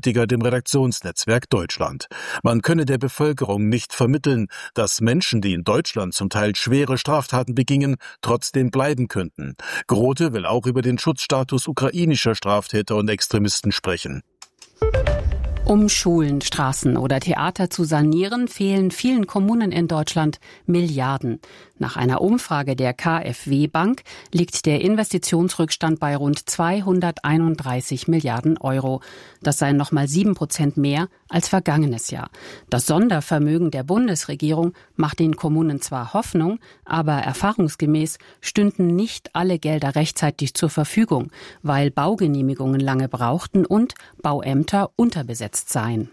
Politiker dem Redaktionsnetzwerk Deutschland. Man könne der Bevölkerung nicht vermitteln, dass Menschen, die in Deutschland zum Teil schwere Straftaten begingen, trotzdem bleiben könnten. Grote will auch über den Schutzstatus ukrainischer Straftäter und Extremisten sprechen. Um Schulen, Straßen oder Theater zu sanieren, fehlen vielen Kommunen in Deutschland Milliarden. Nach einer Umfrage der KfW Bank liegt der Investitionsrückstand bei rund 231 Milliarden Euro. Das seien nochmal 7% mehr als vergangenes Jahr. Das Sondervermögen der Bundesregierung macht den Kommunen zwar Hoffnung, aber erfahrungsgemäß stünden nicht alle Gelder rechtzeitig zur Verfügung, weil Baugenehmigungen lange brauchten und Bauämter unterbesetzt seien.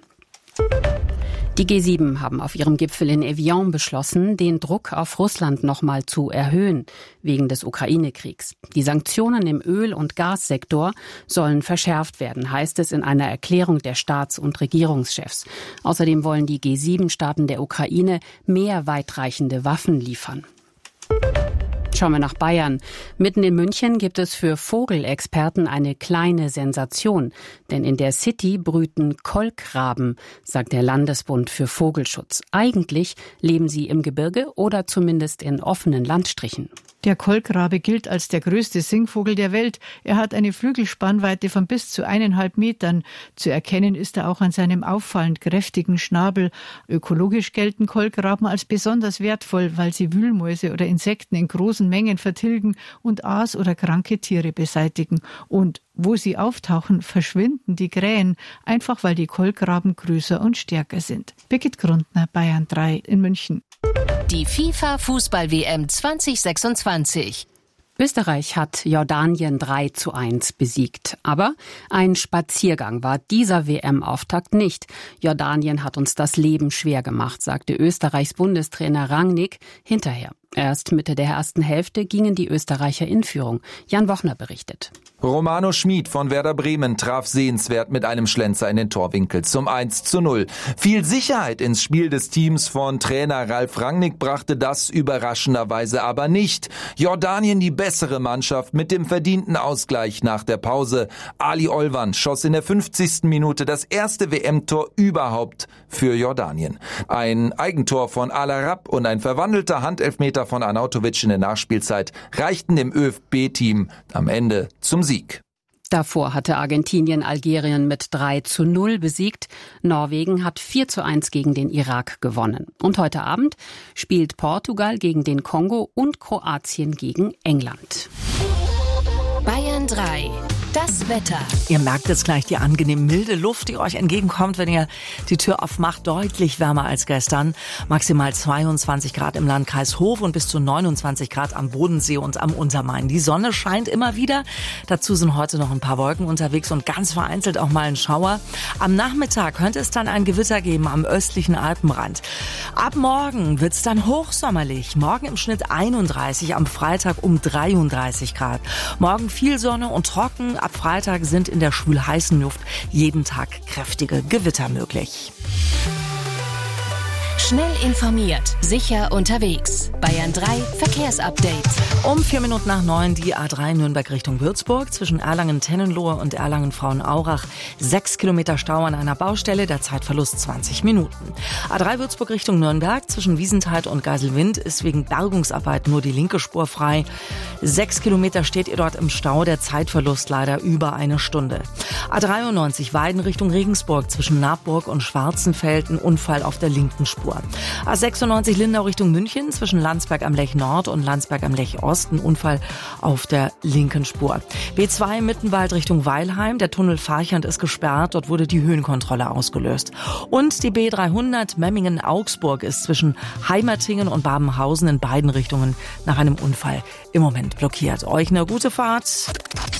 Die G7 haben auf ihrem Gipfel in Evian beschlossen, den Druck auf Russland nochmal zu erhöhen, wegen des Ukraine-Kriegs. Die Sanktionen im Öl- und Gassektor sollen verschärft werden, heißt es in einer Erklärung der Staats- und Regierungschefs. Außerdem wollen die G7-Staaten der Ukraine mehr weitreichende Waffen liefern. Schauen wir nach Bayern. Mitten in München gibt es für Vogelexperten eine kleine Sensation. Denn in der City brüten Kolkraben, sagt der Landesbund für Vogelschutz. Eigentlich leben sie im Gebirge oder zumindest in offenen Landstrichen. Der Kolkrabe gilt als der größte Singvogel der Welt. Er hat eine Flügelspannweite von bis zu 1,5 Metern. Zu erkennen ist er auch an seinem auffallend kräftigen Schnabel. Ökologisch gelten Kolkraben als besonders wertvoll, weil sie Wühlmäuse oder Insekten in großen Mengen vertilgen und Aas oder kranke Tiere beseitigen. Und wo sie auftauchen, verschwinden die Krähen, einfach weil die Kolkraben größer und stärker sind. Birgit Grundner, Bayern 3 in München. Die FIFA-Fußball-WM 2026. Österreich hat Jordanien 3:1 besiegt. Aber ein Spaziergang war dieser WM-Auftakt nicht. Jordanien hat uns das Leben schwer gemacht, sagte Österreichs Bundestrainer Rangnick hinterher. Erst Mitte der ersten Hälfte gingen die Österreicher in Führung. Jan Wochner berichtet. Romano Schmid von Werder Bremen traf sehenswert mit einem Schlenzer in den Torwinkel zum 1:0. Viel Sicherheit ins Spiel des Teams von Trainer Ralf Rangnick brachte das überraschenderweise aber nicht. Jordanien die bessere Mannschaft mit dem verdienten Ausgleich nach der Pause. Ali Olvan schoss in der 50. Minute das erste WM-Tor überhaupt für Jordanien. Ein Eigentor von Al-Arab und ein verwandelter Handelfmeter von Arnautovic in der Nachspielzeit reichten dem ÖFB-Team am Ende zum Sieg. Davor hatte Argentinien Algerien mit 3:0 besiegt. Norwegen hat 4:1 gegen den Irak gewonnen. Und heute Abend spielt Portugal gegen den Kongo und Kroatien gegen England. Bayern 3. Das Wetter. Ihr merkt jetzt gleich die angenehm milde Luft, die euch entgegenkommt, wenn ihr die Tür aufmacht. Deutlich wärmer als gestern. Maximal 22 Grad im Landkreis Hof und bis zu 29 Grad am Bodensee und am Untermain. Die Sonne scheint immer wieder. Dazu sind heute noch ein paar Wolken unterwegs und ganz vereinzelt auch mal ein Schauer. Am Nachmittag könnte es dann ein Gewitter geben am östlichen Alpenrand. Ab morgen wird es dann hochsommerlich. Morgen im Schnitt 31, am Freitag um 33 Grad. Morgen viel Sonne und trocken. Ab Freitag sind in der schwül-heißen Luft jeden Tag kräftige Gewitter möglich. Schnell informiert, sicher unterwegs. Bayern 3 Verkehrsupdate. Um 9:04 die A3 Nürnberg Richtung Würzburg zwischen Erlangen-Tennenlohe und Erlangen-Frauenaurach. 6 Kilometer Stau an einer Baustelle, der Zeitverlust 20 Minuten. A3 Würzburg Richtung Nürnberg zwischen Wiesenthal und Geiselwind ist wegen Bergungsarbeit nur die linke Spur frei. 6 Kilometer steht ihr dort im Stau, der Zeitverlust leider über eine Stunde. A93 Weiden Richtung Regensburg zwischen Nabburg und Schwarzenfeld, ein Unfall auf der linken Spur. A96 Lindau Richtung München zwischen Landsberg am Lech Nord und Landsberg am Lech Ost, ein Unfall auf der linken Spur. B2 Mittenwald Richtung Weilheim, der Tunnel Farchand ist gesperrt, dort wurde die Höhenkontrolle ausgelöst. Und die B300 Memmingen-Augsburg ist zwischen Heimertingen und Babenhausen in beiden Richtungen nach einem Unfall im Moment blockiert. Euch eine gute Fahrt.